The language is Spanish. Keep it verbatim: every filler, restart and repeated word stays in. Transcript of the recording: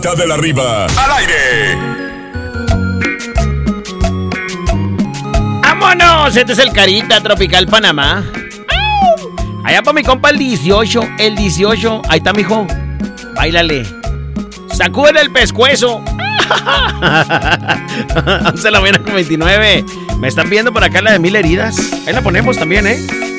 De la Riva, al aire. ¡Vámonos! Este es el Carita Tropical Panamá. Allá para mi compa el dieciocho, el dieciocho. Ahí está, mijo. Báilale. Sacúdele el pescuezo. once de la mañana con veintinueve. Me están viendo por acá la de mil heridas. Ahí la ponemos también, ¿eh?